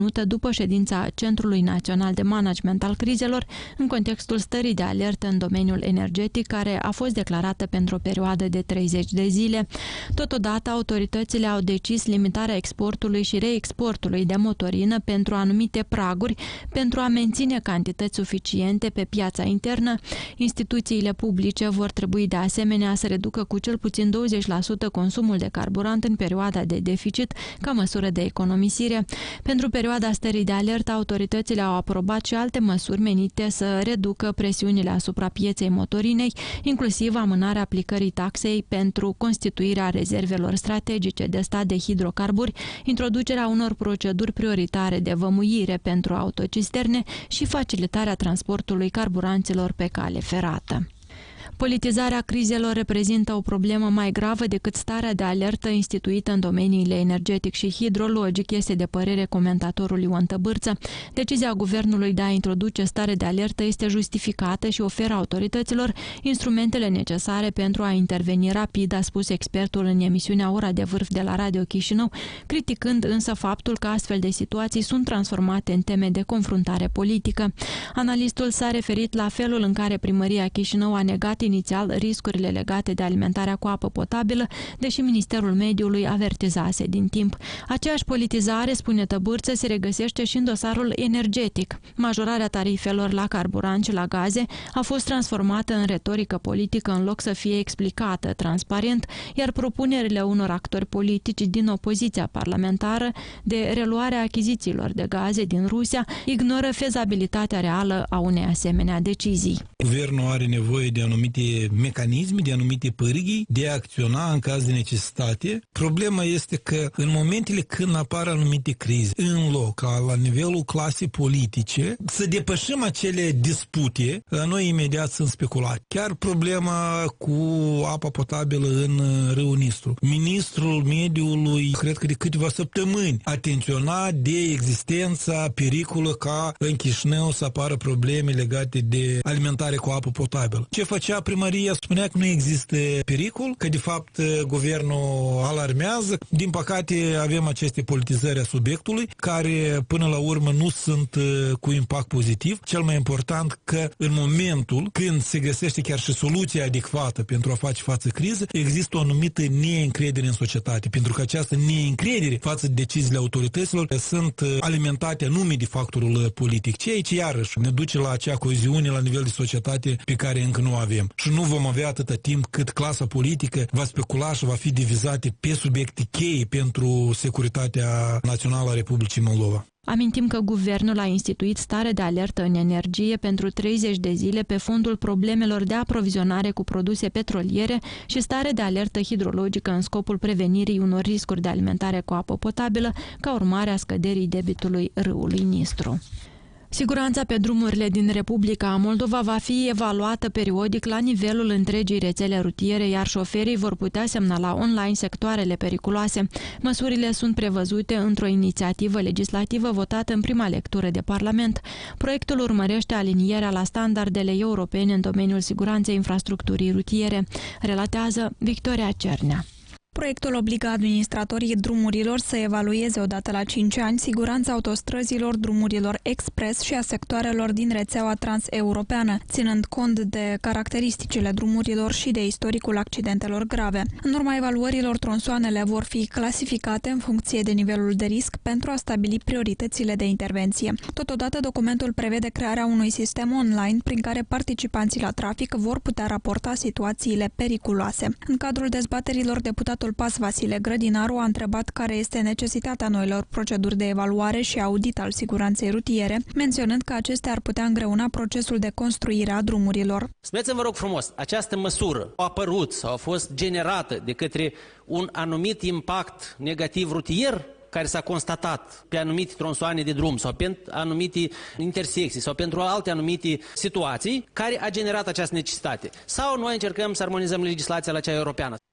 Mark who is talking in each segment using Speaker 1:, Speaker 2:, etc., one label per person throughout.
Speaker 1: după ședința Centrului Național de Management al Crizelor, în contextul stării de alertă în domeniul energetic, care a fost declarată pentru o perioadă de 30 de zile. Totodată, autoritățile au decis limitarea exportului și reexportului de motorină pentru anumite praguri, pentru a menține cantități suficiente pe piața internă. Instituțiile publice vor trebui de asemenea să reducă cu cel puțin 20% consumul de carburant în perioada de deficit, ca măsură de economisire. Pentru perioada stării de alertă, autoritățile au aprobat și alte măsuri menite să reducă presiunile asupra pieței motorinei, inclusiv amânarea aplicării taxei pentru constituirea rezervelor strategice de stat de hidrocarburi, introducerea unor proceduri prioritare de vămuire pentru autocisterne și facilitarea transportului carburanților pe cale ferată. Politizarea crizelor reprezintă o problemă mai gravă decât starea de alertă instituită în domeniile energetic și hidrologic, este de părere comentatorul Ion Tăbârță. Decizia guvernului de a introduce stare de alertă este justificată și oferă autorităților instrumentele necesare pentru a interveni rapid, a spus expertul în emisiunea Ora de Vârf de la Radio Chișinău, criticând însă faptul că astfel de situații sunt transformate în teme de confruntare politică. Analistul s-a referit la felul în care primăria Chișinău a negat inițial riscurile legate de alimentarea cu apă potabilă, deși Ministerul Mediului avertizase din timp. Aceeași politizare, spune Tăbârță, se regăsește și în dosarul energetic. Majorarea tarifelor la carburant și la gaze a fost transformată în retorică politică în loc să fie explicată transparent, iar propunerile unor actori politici din opoziția parlamentară de reluare a achizițiilor de gaze din Rusia ignoră fezabilitatea reală a unei asemenea decizii.
Speaker 2: Guvernul are nevoie de anumite mecanisme, de anumite pârghii, de a acționa în caz de necesitate. Problema este că în momentele când apar anumite crize, în loc ca la nivelul clasei politice să depășim acele dispute, noi imediat sunt speculate. Chiar problema cu apa potabilă în râul Nistru. Ministrul Mediului, cred că de câteva săptămâni, atenționa de existența pericolă ca în Chișinău să apară probleme legate de alimentare cu apă potabilă. Ce făcea primăria? Spunea că nu există pericol, că de fapt guvernul alarmează. Din păcate avem aceste politizări a subiectului, care până la urmă nu sunt cu impact pozitiv. Cel mai important că în momentul când se găsește chiar și soluția adecvată pentru a face față criză, există o anumită neîncredere în societate, pentru că această neîncredere față de deciziile autorităților sunt alimentate anume de factorul politic, ceea ce iarăși ne duce la acea coeziune la nivel de societate pe care încă nu avem. Și nu vom avea atâta timp cât clasa politică va specula și va fi divizată pe subiecte cheie pentru securitatea națională a Republicii Moldova.
Speaker 1: Amintim că guvernul a instituit stare de alertă în energie pentru 30 de zile pe fondul problemelor de aprovizionare cu produse petroliere și stare de alertă hidrologică în scopul prevenirii unor riscuri de alimentare cu apă potabilă ca urmare a scăderii debitului râului Nistru. Siguranța pe drumurile din Republica Moldova va fi evaluată periodic la nivelul întregii rețele rutiere, iar șoferii vor putea semnala online sectoarele periculoase. Măsurile sunt prevăzute într-o inițiativă legislativă votată în prima lectură de Parlament. Proiectul urmărește alinierea la standardele europene în domeniul siguranței infrastructurii rutiere, relatează Victoria Cernea.
Speaker 3: Proiectul obligă administratorii drumurilor să evalueze odată la 5 ani siguranța autostrăzilor, drumurilor expres și a sectoarelor din rețeaua transeuropeană, ținând cont de caracteristicile drumurilor și de istoricul accidentelor grave. În urma evaluărilor, tronsoanele vor fi clasificate în funcție de nivelul de risc pentru a stabili prioritățile de intervenție. Totodată, documentul prevede crearea unui sistem online prin care participanții la trafic vor putea raporta situațiile periculoase. În cadrul dezbaterilor, deputatul Pas Vasile Grădinaru a întrebat care este necesitatea noilor proceduri de evaluare și audit al siguranței rutiere, menționând că acestea ar putea îngreuna procesul de construire a drumurilor.
Speaker 4: Spuneți-mi, vă rog frumos, această măsură a apărut sau a fost generată de către un anumit impact negativ rutier care s-a constatat pe anumite tronsoane de drum sau pe anumite intersecții sau pentru alte anumite situații care a generat această necesitate. Sau noi încercăm să armonizăm legislația la cea europeană.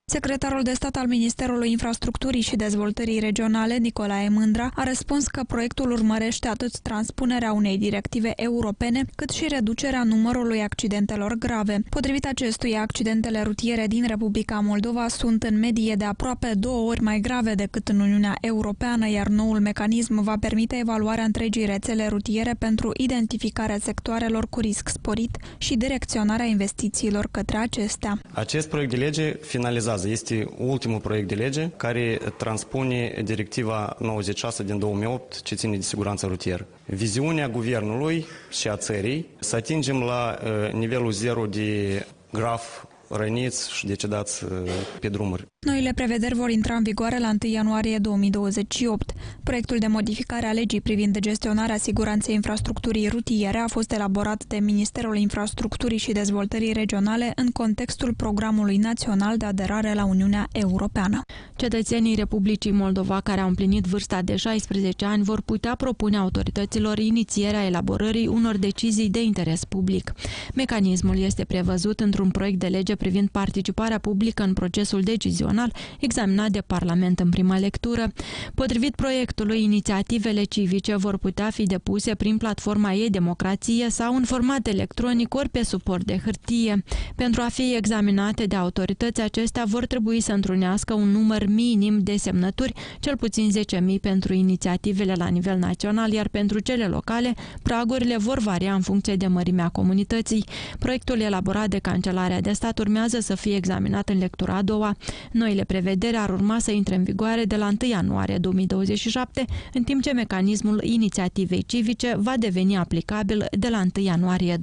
Speaker 3: Secretarul de stat al Ministerului Infrastructurii și Dezvoltării Regionale, Nicolae Mândra, a răspuns că proiectul urmărește atât transpunerea unei directive europene, cât și reducerea numărului accidentelor grave. Potrivit acestuia, accidentele rutiere din Republica Moldova sunt în medie de aproape 2 ori mai grave decât în Uniunea Europeană, iar noul mecanism va permite evaluarea întregii rețele rutiere pentru identificarea sectoarelor cu risc sporit și direcționarea investițiilor către acestea.
Speaker 5: Acest proiect de lege finalizează. Este ultimul proiect de lege care transpune directiva 96 din 2008 ce ține de siguranță rutieră. Viziunea guvernului și a țării să atingem la nivelul zero de grav răniți și decedați pe drumuri.
Speaker 3: Noile prevederi vor intra în vigoare la 1 ianuarie 2028. Proiectul de modificare a legii privind gestionarea siguranței infrastructurii rutiere a fost elaborat de Ministerul Infrastructurii și Dezvoltării Regionale în contextul Programului Național de Aderare la Uniunea Europeană.
Speaker 1: Cetățenii Republicii Moldova care au împlinit vârsta de 16 ani vor putea propune autorităților inițierea elaborării unor decizii de interes public. Mecanismul este prevăzut într-un proiect de lege privind participarea publică în procesul decizional examinat de Parlament în prima lectură. Potrivit proiectului, inițiativele civice vor putea fi depuse prin platforma e-democrație sau în format electronic ori pe suport de hârtie. Pentru a fi examinate de autorități, acestea vor trebui să întrunească un număr minim de semnături, cel puțin 10.000 pentru inițiativele la nivel național, iar pentru cele locale, pragurile vor varia în funcție de mărimea comunității. Proiectul elaborat de Cancelarea de Stat urmează să fie examinat în lectura a doua. Noile prevederi ar urma să intre în vigoare de la 1 ianuarie 2027, în timp ce mecanismul inițiativei civice va deveni aplicabil de la 1 ianuarie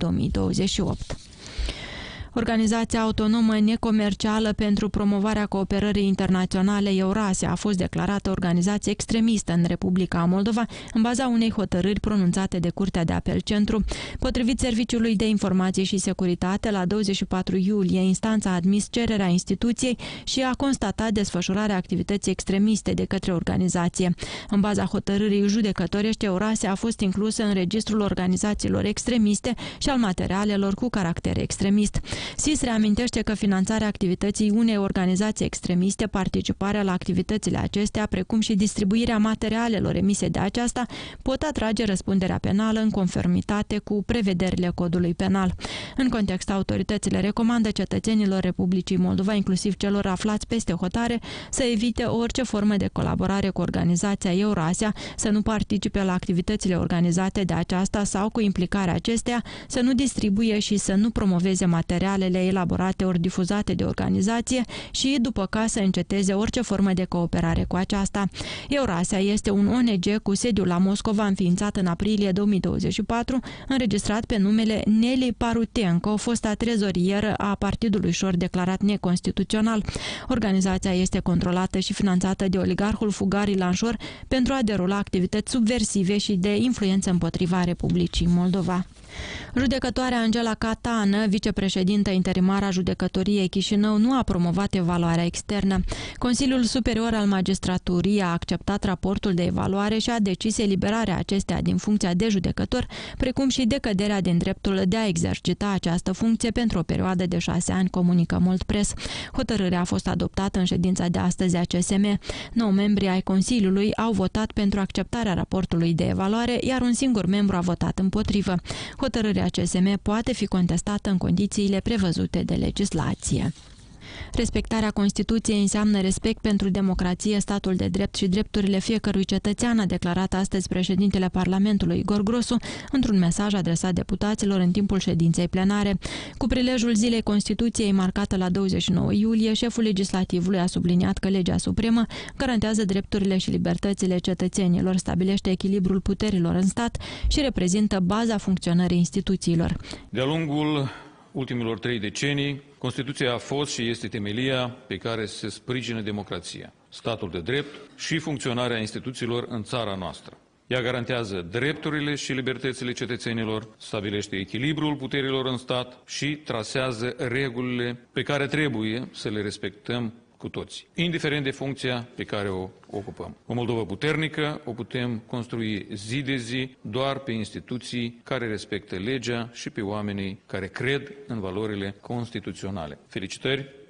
Speaker 1: 2028. Organizația autonomă necomercială pentru promovarea cooperării internaționale Eurasia a fost declarată organizație extremistă în Republica Moldova în baza unei hotărâri pronunțate de Curtea de Apel Centru. Potrivit Serviciului de Informații și Securitate, la 24 iulie, instanța a admis cererea instituției și a constatat desfășurarea activității extremiste de către organizație. În baza hotărârii judecătorești, Eurasia a fost inclusă în registrul organizațiilor extremiste și al materialelor cu caracter extremist. SIS reamintește că finanțarea activității unei organizații extremiste, participarea la activitățile acestea, precum și distribuirea materialelor emise de aceasta, pot atrage răspunderea penală în conformitate cu prevederile codului penal. În context, autoritățile recomandă cetățenilor Republicii Moldova, inclusiv celor aflați peste hotare, să evite orice formă de colaborare cu organizația Eurasia, să nu participe la activitățile organizate de aceasta sau cu implicarea acesteia, să nu distribuie și să nu promoveze materialele elaborate ori difuzate de organizație și, după ca, să înceteze orice formă de cooperare cu aceasta. Eurasia este un ONG cu sediul la Moscova, înființat în aprilie 2024, înregistrat pe numele Neli Parutenko, fosta trezorieră a Partidului Șor declarat neconstituțional. Organizația este controlată și finanțată de oligarhul fugar Ilan Șor pentru a derula activități subversive și de influență împotriva Republicii Moldova. Judecătoarea Angela Catană, vicepreședintă interimară a Judecătoriei Chișinău, nu a promovat evaluarea externă. Consiliul Superior al Magistraturii a acceptat raportul de evaluare și a decis eliberarea acesteia din funcția de judecător, precum și decăderea din dreptul de a exercita această funcție pentru o perioadă de 6 ani, comunică Mult Press. Hotărârea a fost adoptată în ședința de astăzi a CSM. 9 membri ai Consiliului au votat pentru acceptarea raportului de evaluare, iar un singur membru a votat împotrivă. Hotărârea CSM poate fi contestată în condițiile prevăzute de legislație. Respectarea Constituției înseamnă respect pentru democrație, statul de drept și drepturile fiecărui cetățean, a declarat astăzi președintele Parlamentului Igor Grosu într-un mesaj adresat deputaților în timpul ședinței plenare. Cu prilejul Zilei Constituției marcată la 29 iulie, șeful legislativului a subliniat că legea supremă garantează drepturile și libertățile cetățenilor, stabilește echilibrul puterilor în stat și reprezintă baza funcționării instituțiilor.
Speaker 6: De-a lungul ultimilor 3 decenii, Constituția a fost și este temelia pe care se sprijină democrația, statul de drept și funcționarea instituțiilor în țara noastră. Ea garantează drepturile și libertățile cetățenilor, stabilește echilibrul puterilor în stat și trasează regulile pe care trebuie să le respectăm cu toți, indiferent de funcția pe care o ocupăm. O Moldovă puternică o putem construi zi de zi doar pe instituții care respectă legea și pe oamenii care cred în valorile constituționale. Felicitări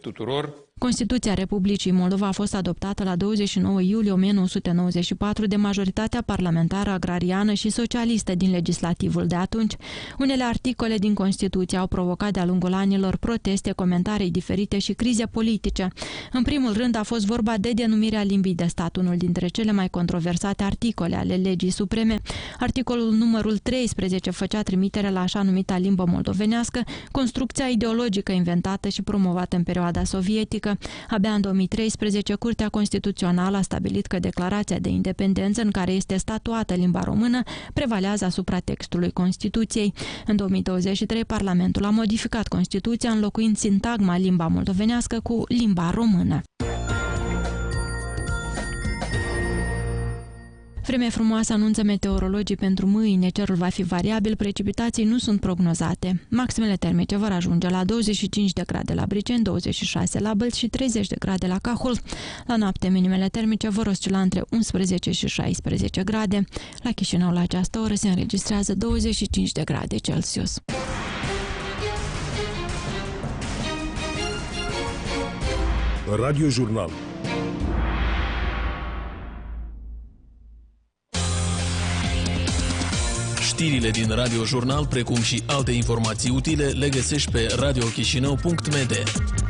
Speaker 6: tuturor.
Speaker 1: Constituția Republicii Moldova a fost adoptată la 29 iulie 1994 de majoritatea parlamentară agrariană și socialistă din legislativul de atunci. Unele articole din Constituție au provocat de-a lungul anilor proteste, comentarii diferite și crize politice. În primul rând a fost vorba de denumirea limbii de stat, unul dintre cele mai controversate articole ale legii supreme. Articolul numărul 13 făcea trimitere la așa numita limbă moldovenească, construcția ideologică inventată și promovată în perioada sovietică. Abia în 2013, Curtea Constituțională a stabilit că declarația de independență în care este statuată limba română prevalează asupra textului Constituției. În 2023, Parlamentul a modificat Constituția înlocuind sintagma limba moldovenească cu limba română. Vreme frumoasă anunță meteorologii pentru mâine, cerul va fi variabil, precipitații nu sunt prognozate. Maximele termice vor ajunge la 25 de grade la Briceni, 26 la Bălți și 30 de grade la Cahul. La noapte, minimele termice vor oscila între 11 și 16 grade. La Chișinău, la această oră, se înregistrează 25 de grade Celsius.
Speaker 7: Radio Jurnal.
Speaker 8: Știrile din Radio Jurnal, precum și alte informații utile, le găsești pe radiochisinau.md.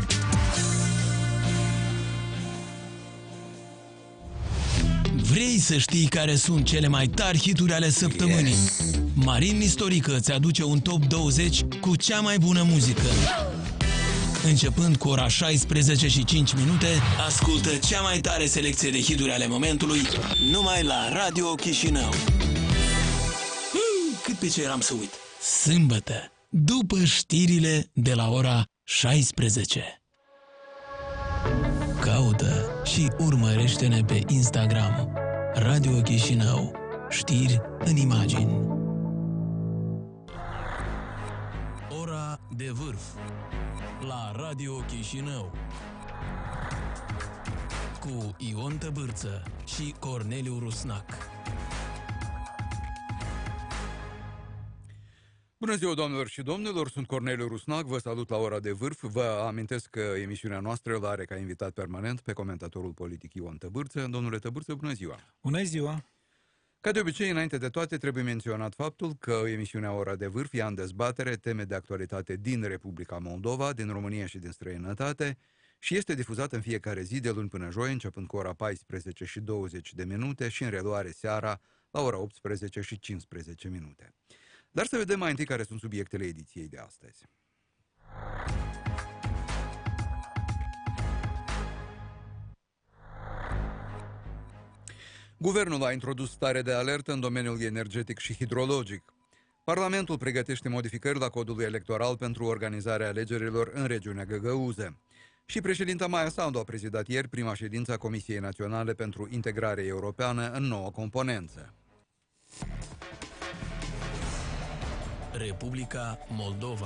Speaker 8: Vrei să știi care sunt cele mai tari hituri ale săptămânii? Marin Nistorică îți aduce un top 20 cu cea mai bună muzică. Începând cu ora 16 și 5 minute, ascultă cea mai tare selecție de hituri ale momentului numai la Radio Chișinău. Cât pe ce eram să uit. Sâmbătă, după știrile de la ora 16. Caută și urmărește-ne pe Instagram. Radio Chișinău. Știri în imagini. Ora de vârf la Radio Chișinău cu Ion Tăbârță și Corneliu Rusnac.
Speaker 9: Bună ziua, doamnelor și domnilor, sunt Corneliu Rusnac, vă salut la ora de vârf. Vă amintesc că emisiunea noastră îl are ca invitat permanent pe comentatorul politic Ion Tăbârță. Domnule Tăbârță, bună ziua!
Speaker 2: Bună ziua!
Speaker 9: Ca de obicei, înainte de toate, trebuie menționat faptul că emisiunea Ora de Vârf ia în dezbatere teme de actualitate din Republica Moldova, din România și din străinătate și este difuzată în fiecare zi de luni până joi, începând cu ora 14 și 20 de minute și în reluare seara la ora 18 și 15 minute. Dar să vedem mai întâi care sunt subiectele ediției de astăzi. Guvernul a introdus stare de alertă în domeniul energetic și hidrologic. Parlamentul pregătește modificări la codul electoral pentru organizarea alegerilor în regiunea Găgăuză. Și președinta Maia Sandu a prezidat ieri prima ședință a Comisiei Naționale pentru Integrare Europeană în nouă componență.
Speaker 8: Republica Moldova.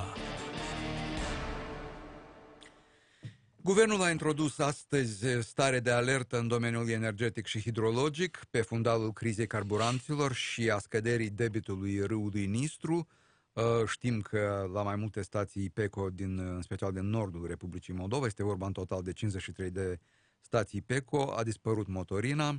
Speaker 9: Guvernul a introdus astăzi stare de alertă în domeniul energetic și hidrologic pe fundalul crizei carburanților și a scăderii debitului râului Nistru. Știm că la mai multe stații IPECO, în special din nordul Republicii Moldova, este vorba în total de 53 de stații IPECO, a dispărut motorina.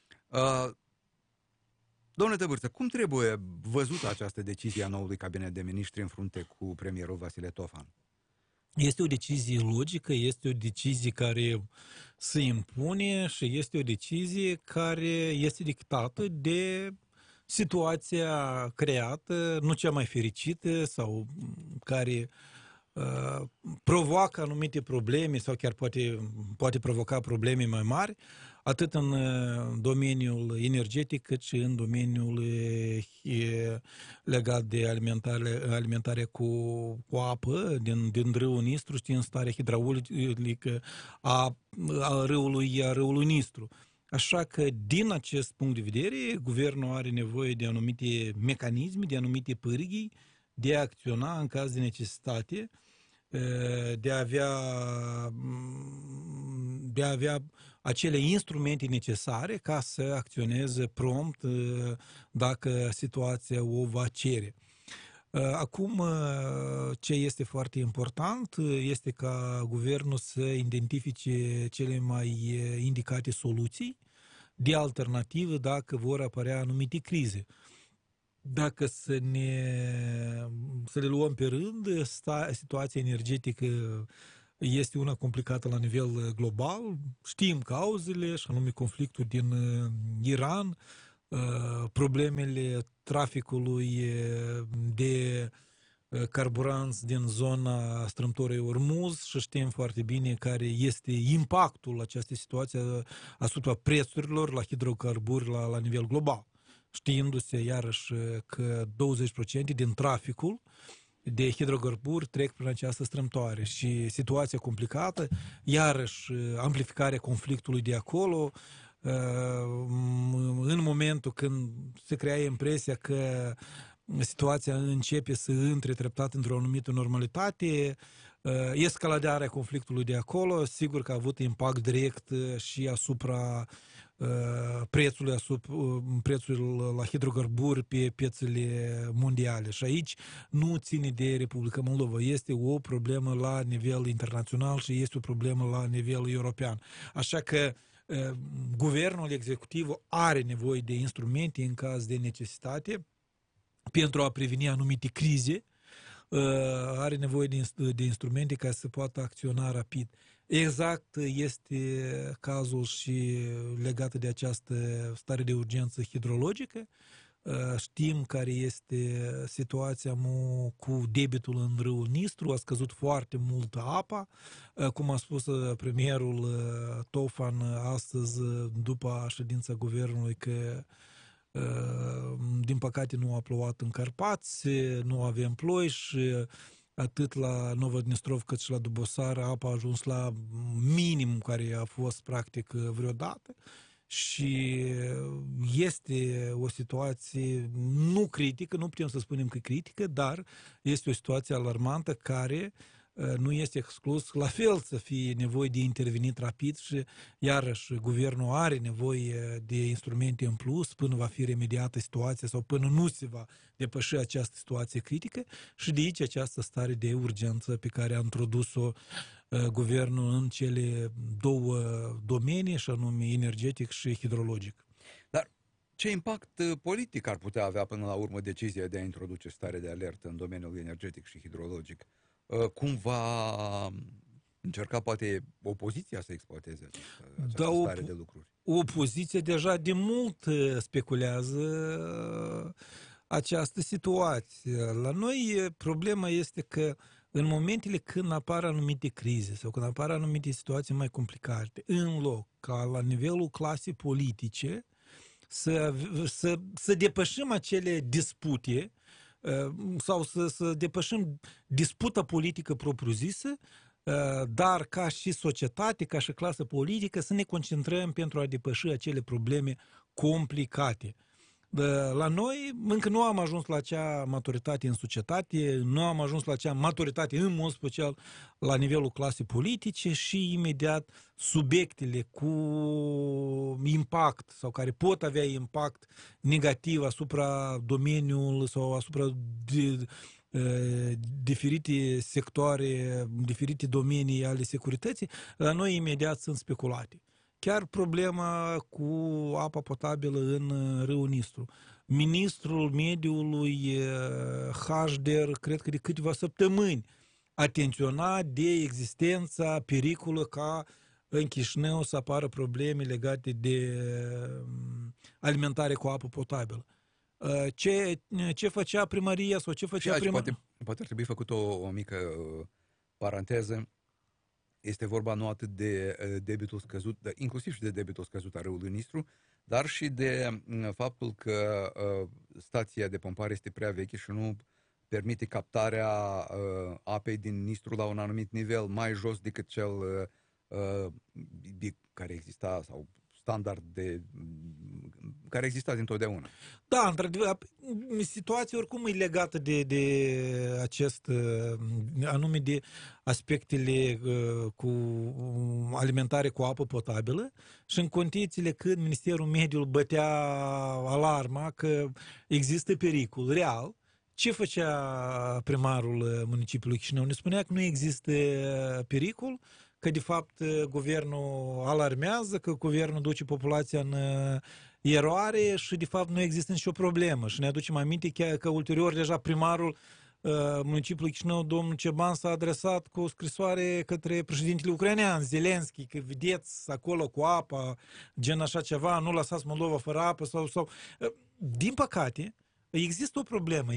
Speaker 9: Domnule Tăbârță, cum trebuie văzută această decizie a noului cabinet de miniștri în frunte cu premierul Vasile Tofan?
Speaker 2: Este o decizie logică, este o decizie care se impune și este o decizie care este dictată de situația creată, nu cea mai fericită sau care provoacă anumite probleme sau chiar poate provoca probleme mai mari, atât în domeniul energetic cât și în domeniul legat de alimentare cu apă din râul Nistru și din starea hidraulică a râului Nistru. Așa că, din acest punct de vedere, guvernul are nevoie de anumite mecanisme, de anumite pârghii, de a acționa în caz de necesitate, de a avea acele instrumente necesare ca să acționeze prompt dacă situația o va cere. Acum, ce este foarte important este ca guvernul să identifice cele mai indicate soluții de alternativă dacă vor apărea anumite crize. Dacă să le luăm pe rând, situația energetică este una complicată la nivel global. Știm cauzele, și anume conflictul din Iran, problemele traficului de carburanți din zona strâmtorei Ormuz și știm foarte bine care este impactul acestei situații asupra prețurilor la hidrocarburi la nivel global. Știindu-se iarăși că 20% din traficul de hidrocarburi trec prin această strâmtoare și situația complicată, iarăși amplificarea conflictului de acolo, în momentul când se crea impresia că situația începe să intre treptat într-o anumită normalitate, escaladarea conflictului de acolo, sigur că a avut impact direct și asupra prețul la hidrocarburi pe piețele mondiale. Și aici nu ține de Republica Moldova. Este o problemă la nivel internațional și este o problemă la nivel european. Așa că guvernul executiv are nevoie de instrumente în caz de necesitate pentru a preveni anumite crize, are nevoie de instrumente ca să poată acționa rapid. Exact este cazul și legat de această stare de urgență hidrologică. Știm care este situația cu debitul în râul Nistru, a scăzut foarte mult apa, cum a spus premierul Tofan astăzi după ședința guvernului că din păcate nu a plouat în Carpați, nu avem ploi și atât la Novodnistrovsk cât și la Dubosar apa a ajuns la minim care a fost practic vreodată și este o situație nu critică, nu putem să spunem că critică, dar este o situație alarmantă care nu este exclus la fel să fie nevoie de intervenit rapid și iarăși guvernul are nevoie de instrumente în plus până va fi remediată situația sau până nu se va depăși această situație critică și de aici această stare de urgență pe care a introdus-o guvernul în cele două domenii, și anume energetic și hidrologic.
Speaker 9: Dar ce impact politic ar putea avea până la urmă decizia de a introduce stare de alertă în domeniul energetic și hidrologic? Cum va încerca poate opoziția să exploateze această stare de lucruri?
Speaker 2: Opoziția deja de mult speculează această situație. La noi problema este că în momentele când apar anumite crize sau când apar anumite situații mai complicate, în loc ca la nivelul clasei politice să depășim acele dispute sau să depășim disputa politică propriu-zisă, dar ca și societate, ca și clasă politică, să ne concentrăm pentru a depăși acele probleme complicate. La noi încă nu am ajuns la acea maturitate în societate, nu am ajuns la acea maturitate în mod special la nivelul clasei politice și imediat subiectele cu impact sau care pot avea impact negativ asupra domeniului sau asupra diferite sectoare, diferite domenii ale securității, la noi imediat sunt speculate. Chiar problema cu apa potabilă în râul Nistru. Ministrul mediului Hajder, cred că de câteva săptămâni, atenționa de existența pericolă ca în Chișinău să apară probleme legate de alimentare cu apă potabilă. Ce făcea primăria sau ce făcea primăria?
Speaker 9: Poate ar trebui făcut o mică paranteză. Este vorba nu atât de debitul scăzut, inclusiv și de debitul scăzut a râului Nistru, dar și de faptul că stația de pompare este prea veche și nu permite captarea apei din Nistru la un anumit nivel mai jos decât cel care exista sau standard care exista dintotdeauna.
Speaker 2: Da, într-adevăr, situația oricum e legată de acest, anume de aspectele cu alimentare cu apă potabilă și în condițiile când Ministerul Mediului bătea alarma că există pericol real, Ce făcea primarul municipiului Chișinău? Ne spunea că nu există pericol, că de fapt guvernul alarmează, că guvernul duce populația în eroare și de fapt nu există nicio problemă. Și ne aducem aminte că ulterior deja primarul municipiului Chișinău, domnul Ceban, s-a adresat cu o scrisoare către președintele ucrainean, Zelenski, că vedeți acolo cu apa, gen așa ceva, nu lăsați Moldova fără apă sau... Din păcate, există o problemă.